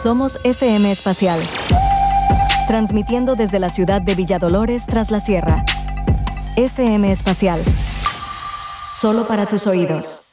Somos FM Espacial, transmitiendo desde la ciudad de Villadolores tras la sierra. FM Espacial, solo para tus oídos.